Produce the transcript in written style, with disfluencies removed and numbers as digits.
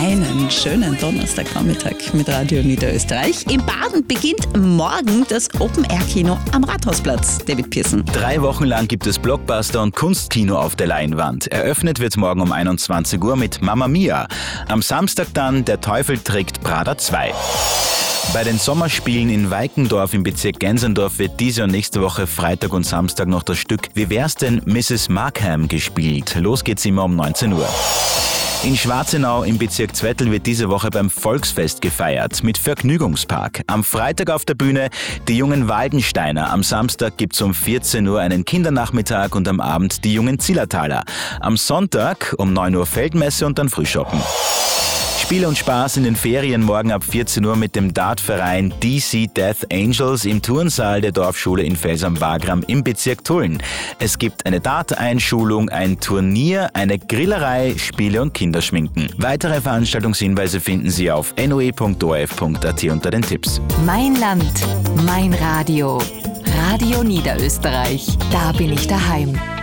Einen schönen Donnerstagvormittag mit Radio Niederösterreich. In Baden beginnt morgen das Open-Air-Kino am Rathausplatz. David Pearson. 3 Wochen lang gibt es Blockbuster und Kunstkino auf der Leinwand. Eröffnet wird morgen um 21 Uhr mit Mamma Mia. Am Samstag dann Der Teufel trägt Prada 2. Bei den Sommerspielen in Weikendorf im Bezirk Gensendorf wird diese und nächste Woche Freitag und Samstag noch das Stück Wie wär's denn Mrs. Markham gespielt. Los geht's immer um 19 Uhr. In Schwarzenau im Bezirk Zwettl wird diese Woche beim Volksfest gefeiert mit Vergnügungspark. Am Freitag auf der Bühne die jungen Waldensteiner. Am Samstag gibt's um 14 Uhr einen Kindernachmittag und am Abend die jungen Zillertaler. Am Sonntag um 9 Uhr Feldmesse und dann Frühschoppen. Spiel und Spaß in den Ferien morgen ab 14 Uhr mit dem Dartverein DC Death Angels im Turnsaal der Dorfschule in Fels am Wagram im Bezirk Tulln. Es gibt eine Dart-Einschulung, ein Turnier, eine Grillerei, Spiele und Kinderschminken. Weitere Veranstaltungshinweise finden Sie auf noe.orf.at unter den Tipps. Mein Land, mein Radio. Radio Niederösterreich. Da bin ich daheim.